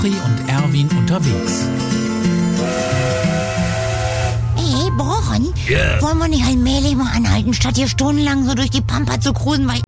Brochi und Erwin unterwegs. Hey, Brochen, wollen wir nicht allmählich mal anhalten, statt hier stundenlang so durch die Pampa zu cruisen, weil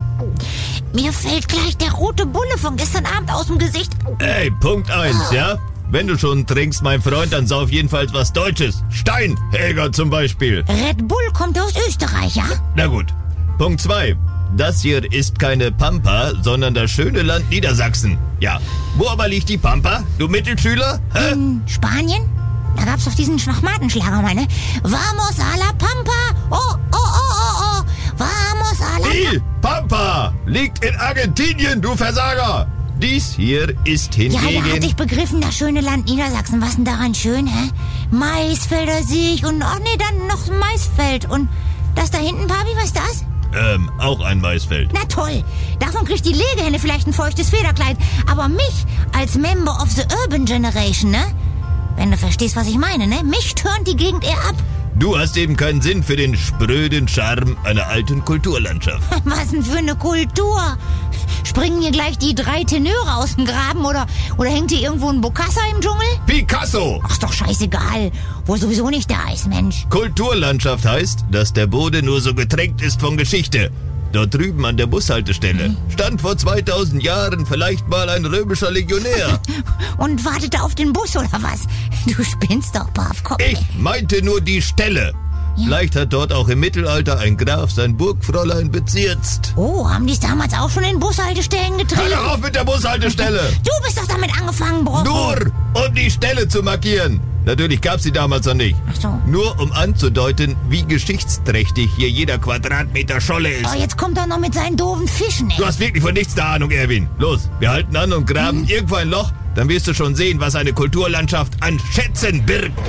mir fällt gleich der rote Bulle von gestern Abend aus dem Gesicht. Ey, Punkt 1, ja? Wenn du schon trinkst, mein Freund, dann sauf jedenfalls was Deutsches. Steinhäger zum Beispiel. Red Bull kommt aus Österreich, ja? Na gut. Punkt 2. Das hier ist keine Pampa, sondern das schöne Land Niedersachsen. Ja. Wo aber liegt die Pampa, du Mittelschüler? Hä? In Spanien? Da gab's doch diesen Schwachmatenschlager, meine. Vamos a la Pampa. Oh, oh, oh, oh, oh. Vamos a la Die Pampa liegt in Argentinien, du Versager. Dies hier ist Ja, da hingegen... hatte ich begriffen, das schöne Land Niedersachsen. Was denn daran schön, hä? Maisfelder sehe ich und, ach nee, dann noch ein Maisfeld. Und das da hinten, Papi, was ist das? auch ein Maisfeld. Na toll, davon kriegt die Legehenne vielleicht ein feuchtes Federkleid. Aber mich als Member of the Urban Generation, ne? Wenn du verstehst, was ich meine, ne? Mich turnt die Gegend eher ab. Du hast eben keinen Sinn für den spröden Charme einer alten Kulturlandschaft. Was denn für eine Kultur? Springen hier gleich die 3 Tenöre aus dem Graben oder hängt hier irgendwo ein Bokassa im Dschungel? Picasso! Ach, ist doch scheißegal, wo er sowieso nicht da ist, Mensch. Kulturlandschaft heißt, dass der Boden nur so getränkt ist von Geschichte. Dort drüben an der Bushaltestelle stand vor 2000 Jahren vielleicht mal ein römischer Legionär. Und wartete auf den Bus oder was? Du spinnst doch, Pavkopf. Ich meinte nur die Stelle. Ja. Vielleicht hat dort auch im Mittelalter ein Graf sein Burgfräulein bezirzt. Oh, haben die es damals auch schon in Bushaltestellen Hör getrieben? doch auf mit der Bushaltestelle! Du bist doch damit angefangen, Bro. Nur um die Stelle zu markieren. Natürlich gab's sie damals noch nicht. Ach so. Nur um anzudeuten, wie geschichtsträchtig hier jeder Quadratmeter Scholle ist. Oh, jetzt kommt er noch mit seinen doofen Fischen, ey. Du hast wirklich von nichts der Ahnung, Erwin. Los, wir halten an und graben irgendwo ein Loch, dann wirst du schon sehen, was eine Kulturlandschaft an Schätzen birgt.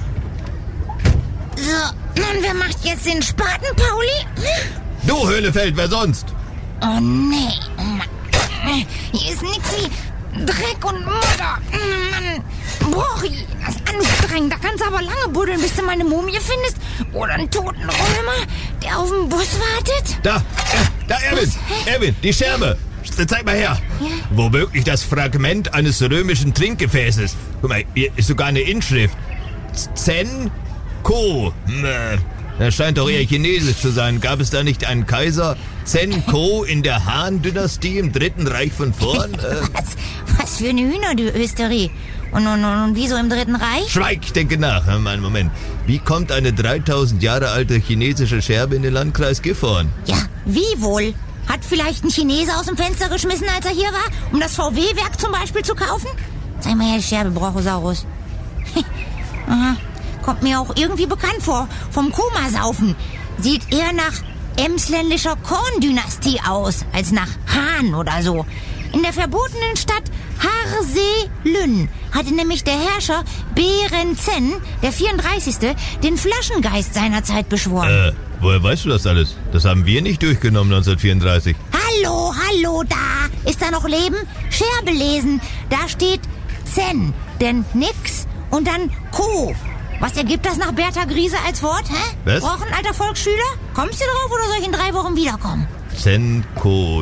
So, nun, wer macht jetzt den Spaten, Pauli? Du, Höhlefeld, wer sonst? Oh, nee. Oh, Mann. Hier ist nix wie Dreck und Mutter. Mann, Brochi, das ist anstrengend. Da kannst du aber lange buddeln, bis du meine Mumie findest. Oder einen toten Römer, der auf den Bus wartet. Da, Erwin, Erwin, die Scherbe. Zeig mal her. Ja. Womöglich das Fragment eines römischen Trinkgefäßes. Guck mal, hier ist sogar eine Inschrift. Zen-Ko. Das scheint doch eher chinesisch zu sein. Gab es da nicht einen Kaiser Zen-Ko in der Han-Dynastie im Dritten Reich von vorn? Was für eine Hühnerdüsterie. Und wieso im Dritten Reich? Schweig, ich denke nach. Einen Moment. Wie kommt eine 3000 Jahre alte chinesische Scherbe in den Landkreis Gifhorn? Ja, wie wohl? Hat vielleicht ein Chinese aus dem Fenster geschmissen, als er hier war, um das VW-Werk zum Beispiel zu kaufen? Zeig mal her, die Scherbe, Brochosaurus. Aha. Kommt mir auch irgendwie bekannt vor. Vom Komasaufen. Sieht eher nach emsländischer Korn-Dynastie aus, als nach Han oder so. In der verbotenen Stadt Harsee-Lünn hatte nämlich der Herrscher Berentzen, der 34., den Flaschengeist seiner Zeit beschworen. Woher weißt du das alles? Das haben wir nicht durchgenommen 1934. Hallo, da! Ist da noch Leben? Scherbe lesen. Da steht Zen, denn nix und dann Ko. Was ergibt das nach Bertha Griese als Wort, hä? Was? Brochen, alter Volksschüler? Kommst du drauf oder soll ich in 3 Wochen wiederkommen? Zenko.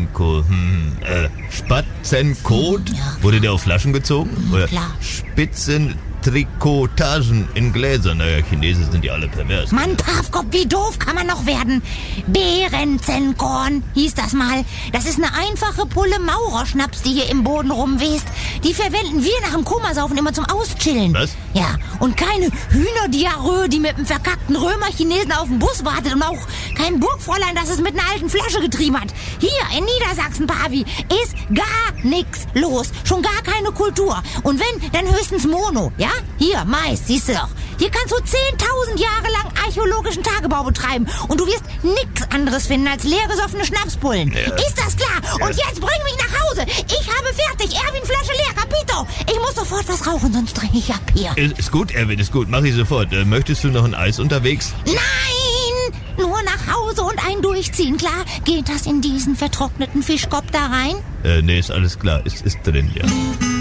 Spatzenkot? Ja. Wurde der auf Flaschen gezogen? Oder klar. Spitzentrikotagen in Gläsern? Naja, Chinesen sind ja alle pervers. Mann, Pavkopf, wie doof kann man noch werden? Berenzenkorn hieß das mal. Das ist eine einfache Pulle Maurerschnaps, die hier im Boden rumwest. Die verwenden wir nach dem Komasaufen immer zum Auschillen. Was? Ja, und keine Hühnerdiarrhoe, die mit einem verkackten Römer-Chinesen auf dem Bus wartet und auch kein Burgfräulein, das es mit einer alten Flasche getrieben hat. Hier in Niedersachsen, Pavi, ist gar nix los. Schon gar keine Kultur. Und wenn, dann höchstens Mono, ja? Hier, Mais, siehst du doch. Hier kannst du 10.000 Jahre lang archäologischen Tagebau betreiben und du wirst nix anderes finden als leergesoffene Schnapsbullen. Ja. Ist das klar? Ja. Und jetzt bring mich nach Hause. Ich habe fertig. Erwin, Flasche leer. Capito. Ich muss sofort was rauchen, sonst drehe ich ab hier. Ist gut, Erwin, ist gut. Mach ich sofort. Möchtest du noch ein Eis unterwegs? Nein! Nur nach Hause und ein Durchziehen, klar? Geht das in diesen vertrockneten Fischkopf da rein? Nee, ist alles klar. Ist drin, ja.